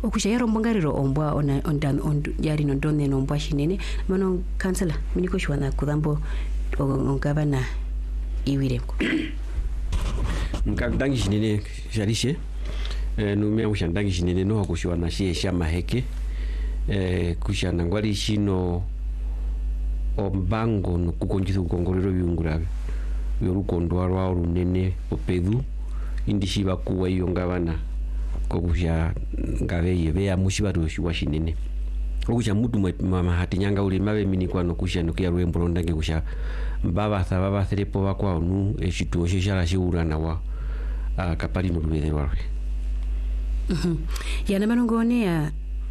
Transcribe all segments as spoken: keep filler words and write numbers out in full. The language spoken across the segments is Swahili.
okushayaro mbongariro ombwa ona ondan on yari no donne no mbwa shinene mano kansala miniko shwana kudambo ongabana iwireko nkadangi shinene jarishe eh numia ushandangi shinene no akushwana shie shama heke eh kushana ngwali shino ombango no kukonjithu kongorero byungurabe yorukondo rwa runene opedu indishiba kuwa iyo ngabana kokusha ngabe yebe ya mushibatu shiwa shinene okusha mutu mama hati nyanga uli mabe mini kwa no kusha no kya rwembo ndange kusha mbaba thaba bathrepo bakwa onu eshituo shishara shiurana wa kapali no rubere warwe mhm yana manongone ya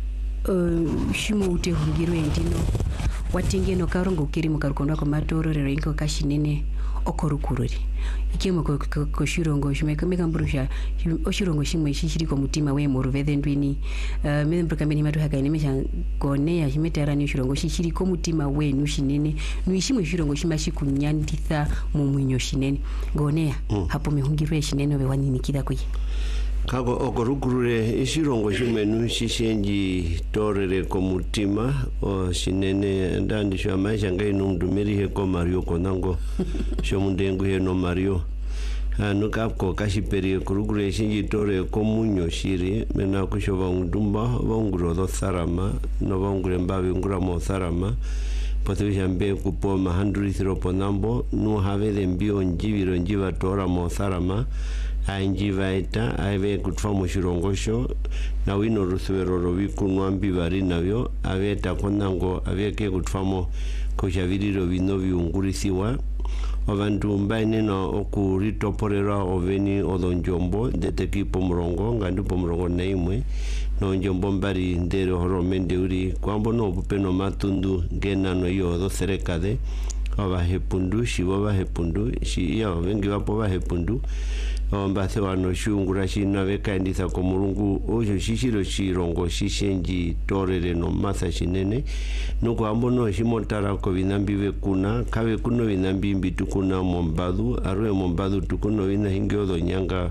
shimo ute hungirwe ndino watinge no karongo kiri mukarukondo ko matoro rero inko kashinene okorukururi ikemo ko ko shirongo shimeka meka mburusha oshirongo shimwe shishiri ko mutima we mu ruvede ndwini uh, mene mbuka meni matu haka nemesha kone ya shimetara ni shirongo shishiri ko mutima we nushinene nuishimwe shirongo shimashi kunyanditha mu mwinyo shinene ngone mm. hapo mihungirwe shinene we wanini kida kuye kako okorukurure ishirongo shimenu shishenji torere ko mutima o shinene ndandi shwa maisha ngai numdumiri he ko Mario konango sho mundengu he no Mario anu kapko kashiperi kurugure shinji tore ko munyo shiri mena kusho bangudumba banguro do sarama no bangure mbabe ngura mo sarama pote jambe kupo mahanduri thiro ponambo no have the mbio njibiro njiva tora mo sarama ainjivaita aive kutwa mushirongosho na wino ruswero robiku nwambi bari nabyo abeta konango abeke kutwamo koshaviriro bino byungurisiwa abantu mbaine no okuritoporera oveni odonjombo deteki pomurongo ngandu pomurongo naimwe no njombo mbari ndero horomende uri kwambo no bupeno matundu ngena no yodo serekade abahepundu shibo bahepundu shi ya vengi bapo bahepundu ombase wano shungura shina bekaindisa ko murungu ojo shishiro shirongo shishenji torere no masa shinene nuko ambo no shimotara ko binambi be kuna kabe kuno binambi mbitu kuna mombadu arwe mombadu tukuno bina hingyo do nyanga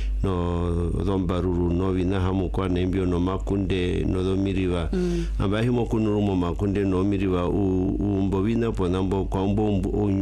no dombaruru no bina hamu kwa nembio no makunde no do miriwa mm. ambahi mo kunuru mo makunde no miriwa u, u mbobina ponambo kwa mbo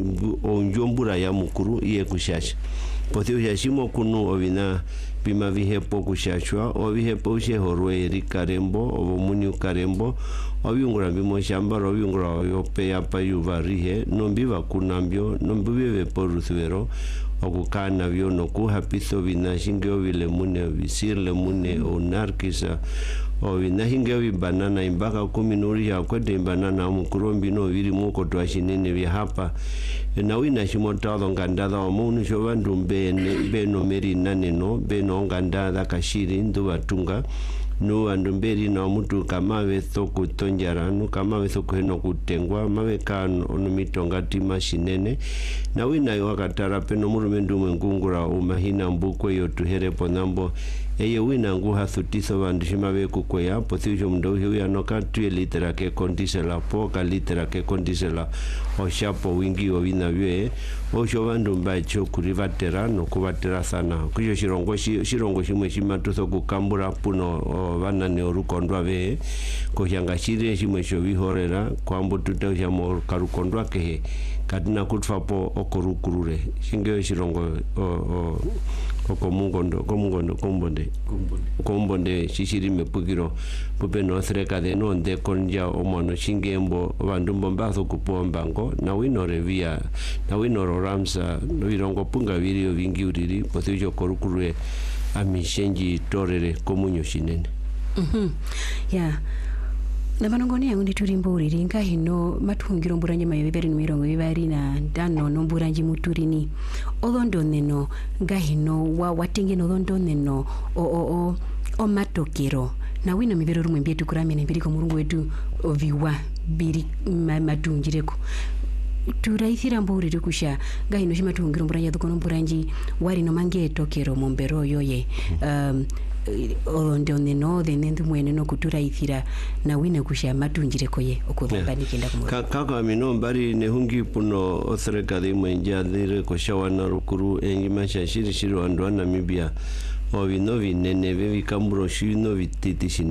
onjombura ya mukuru iye kushasha pote yashimo kunu obina bima vihepo kushashwa obihepo she horwe ri karembo obomuni karembo obyungura bimo shamba obyungura yope yapa yuvarihe nombiva kunambyo nombive porusvero okukana byo no kuhapiso binashingyo bile mune bisirle mune onarkisa o binahinge bibanana imbaka kumi nuri ya kwete banana mukurombi no biri muko twashinene bya hapa na wina shimotalo ngandada omuntu shobandu mbene beno meri nane no beno ngandada kashiri ndu batunga no andumberi na mutu kama beso kutonjara no kama beso kuheno kutengwa mawe kan onumitonga tima shinene na wina yo akatara peno murumendu mengungura umahina mbukwe yo tuhere ponambo eye wina nguha thutiso bandu shimabe kukweya posisho mdo hiyo anoka tuye litera ke kondisela poka litera ke kondisela oshapo wingi wina bye osho bandu mbacho kurivatera no kuvatera sana kuyo shirongo shirongo shimwe shimatuso kukambura puno bana ne orukondwa be ko yanga shire shimwe sho bihorera kwambo tutawya mo karukondwa ke kadina kutfapo okorukurure shinge shirongo o o okomungondo komungondo kombonde kombonde shishiri mepugiro pupe no sreka de no de konja omono shingembo bandu mbombazo kupombango na wino revia na wino ramsa no virongo punga virio vingi uriri posio korukurure amishenji torere komunyo shinene mhm ya na manongone yangu nditurimbo uriri nga hino matungiro mburanye mayeberi numirongo bibari na dano no mburanji muturini odondoneno nga hino wa watinge no odondoneno o o o o matokero na wina mibero rumwe mbietu kuramene mbiri ko murungu wetu oviwa biri matungireko turaithira mburi kusha gaino shimatungiro mburanya dukono mburanji wari no mange tokero mombero yoye um ondo neno de nendu mwene no kuturaithira na wina kusha matunjireko ye okubambanikenda kumwe kaka mino mbari ne hungi puno osreka de mwenja dire ko shawana rukuru engima shashiri shiro andwa Namibia obino vinene bevi kamburo shino vititi